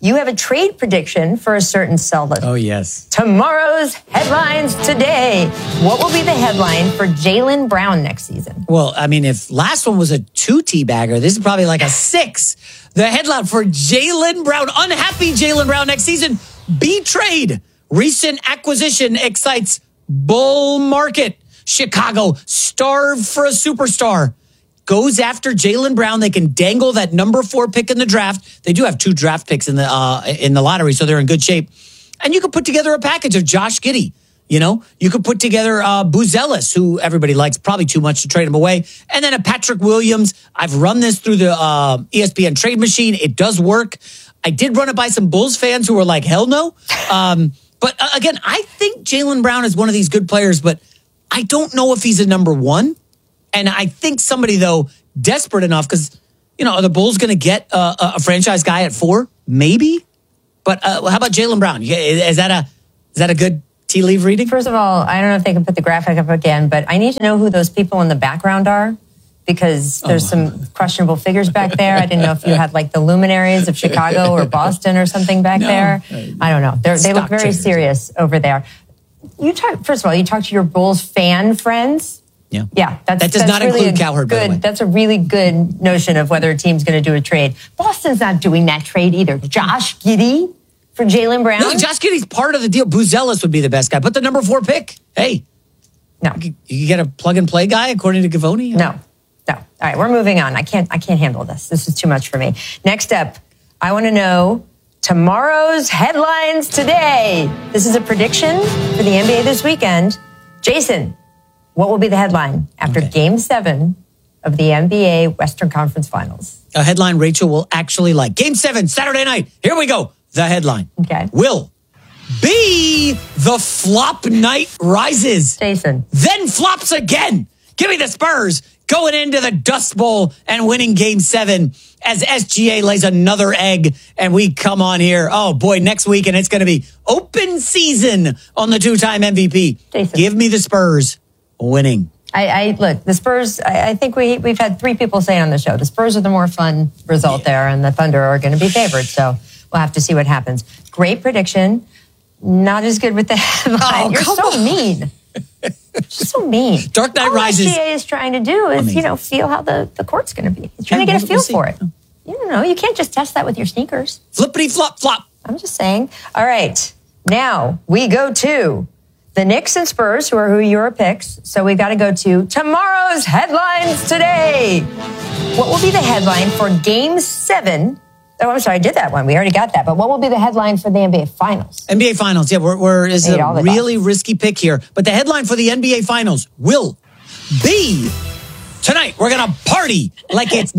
you have a trade prediction for a certain seller. Oh, yes. Tomorrow's headlines today. What will be the headline for Jaylen Brown next season? Well, I mean, if last one was a 2 teabagger, this is probably like a 6. The headline for Jaylen Brown, unhappy Jaylen Brown next season, B trade. Recent acquisition excites bull market. Chicago starved for a superstar. Goes after Jaylen Brown. They can dangle that number 4 pick in the draft. They do have 2 draft picks in the lottery, so they're in good shape. And you could put together a package of Josh Giddey. You know, you could put together Buzelis, who everybody likes, probably too much to trade him away. And then a Patrick Williams. I've run this through the ESPN trade machine. It does work. I did run it by some Bulls fans who were like, hell no. But again, I think Jaylen Brown is one of these good players, but I don't know if he's a number 1. And I think somebody, though, desperate enough, because, you know, are the Bulls going to get a franchise guy at 4? Maybe. But how about Jaylen Brown? Is that a good tea leaf reading? First of all, I don't know if they can put the graphic up again, but I need to know who those people in the background are, because there's some questionable figures back there. I didn't know if you had like the luminaries of Chicago or Boston or something back there. I don't know. They look very serious over there. First of all, you talk to your Bulls fan friends. Yeah, that does not include Cowherd, by the way. That's a really good notion of whether a team's going to do a trade. Boston's not doing that trade either. Josh Giddey for Jaylen Brown? No, Josh Giddey's part of the deal. Buzelis would be the best guy. But the number 4 pick, hey. No. You get a plug-and-play guy, according to Gavoni? No. All right, we're moving on. I can't handle this. This is too much for me. Next up, I want to know tomorrow's headlines today. This is a prediction for the NBA this weekend. Jason, what will be the headline after Game 7 of the NBA Western Conference Finals? A headline Rachel will actually like. Game 7, Saturday night. Here we go. The headline. Okay. Will be the flop night rises. Jason. Then flops again. Give me the Spurs going into the Dust Bowl and winning Game 7 as SGA lays another egg and we come on here. Oh, boy, next week and it's going to be open season on the 2-time MVP. Jason. Give me the Spurs winning. I look, the Spurs, I think we've had 3 people say on the show, the Spurs are the more fun result there, and the Thunder are going to be favored. So we'll have to see what happens. Great prediction. Not as good with the headline. You're so mean. Just so mean. Dark Knight Rises. All SGA is trying to do is, feel how the court's going to be. He's trying to get a feel for it. You don't know. You can't just test that with your sneakers. Flippity flop flop. I'm just saying. All right. Now we go to the Knicks and Spurs, who are your picks. So we've got to go to tomorrow's headlines today. What will be the headline for Game 7? Oh, I'm sorry, I did that one. We already got that. But what will be the headline for the NBA Finals? NBA Finals, yeah, this is a really risky pick here. But the headline for the NBA Finals will be tonight. We're going to party like it's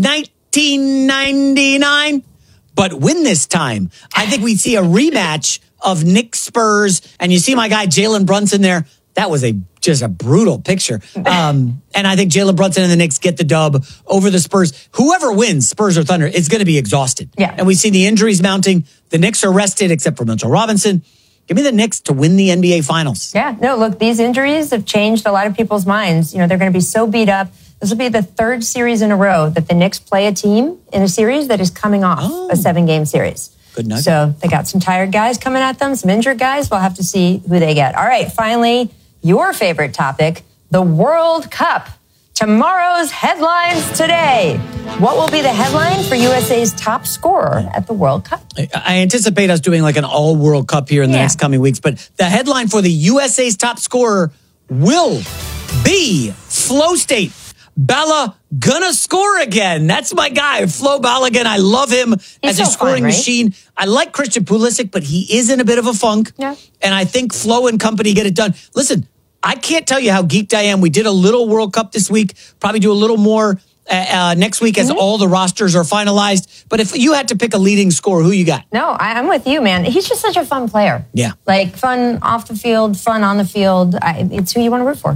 1999, but win this time. I think we see a rematch of Knicks Spurs, and you see my guy Jalen Brunson there. That was just a brutal picture. And I think Jalen Brunson and the Knicks get the dub over the Spurs. Whoever wins, Spurs or Thunder, is going to be exhausted. Yeah. And we see the injuries mounting. The Knicks are rested except for Mitchell Robinson. Give me the Knicks to win the NBA Finals. Yeah, no, look, these injuries have changed a lot of people's minds. They're going to be so beat up. This will be the 3rd series in a row that the Knicks play a team in a series that is coming off a 7-game series. Good nugget. So they got some tired guys coming at them, some injured guys. We'll have to see who they get. All right, finally, your favorite topic, the World Cup. Tomorrow's headlines today. What will be the headline for USA's top scorer at the World Cup? I anticipate us doing like an all World Cup here in the next coming weeks, but the headline for the USA's top scorer will be Flow State. Bala gonna score again. That's my guy, Flo Balogun. I love him as a scoring machine. I like Christian Pulisic, but he is in a bit of a funk. Yeah. And I think Flo and company get it done. Listen, I can't tell you how geeked I am. We did a little World Cup this week, probably do a little more next week as all the rosters are finalized. But if you had to pick a leading scorer, who you got? No, I'm with you, man. He's just such a fun player. Yeah. Like fun off the field, fun on the field. It's who you want to root for.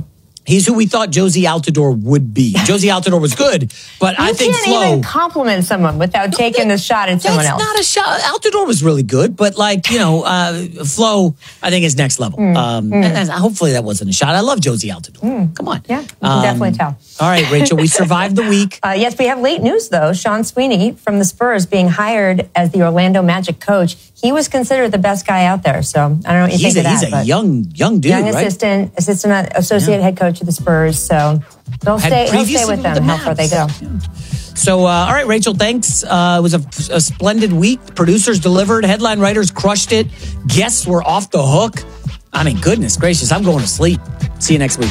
He's who we thought Josie Altidore would be. Josie Altidore was good, but I think Flo... You can't even compliment someone without taking the shot at someone else. That's not a shot. Altidore was really good, but Flo, I think is next level. And hopefully that wasn't a shot. I love Josie Altidore. Come on. Yeah, you can definitely tell. All right, Rachel, we survived the week. Yes, we have late news, though. Sean Sweeney from the Spurs being hired as the Orlando Magic coach. He was considered the best guy out there, so I don't know what you think of that. He's a young dude, young right? associate head coach of the Spurs, so he'll stay with them how far they go. So, all right, Rachel, thanks. It was a splendid week. Producers delivered. Headline writers crushed it. Guests were off the hook. I mean, goodness gracious, I'm going to sleep. See you next week.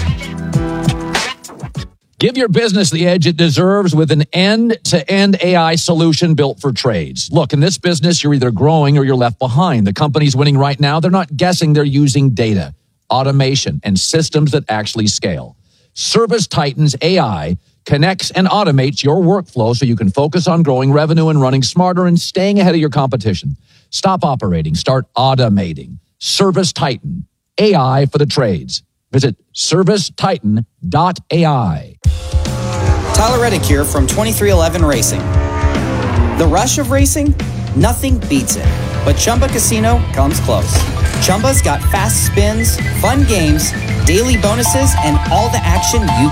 Give your business the edge it deserves with an end-to-end AI solution built for trades. Look, in this business, you're either growing or you're left behind. The companies winning right now, they're not guessing, they're using data, automation, and systems that actually scale. ServiceTitan's AI connects and automates your workflow so you can focus on growing revenue and running smarter and staying ahead of your competition. Stop operating, start automating. ServiceTitan, AI for the trades. Visit servicetitan.ai. Tyler Reddick here from 2311 Racing. The rush of racing? Nothing beats it. But Chumba Casino comes close. Chumba's got fast spins, fun games, daily bonuses, and all the action you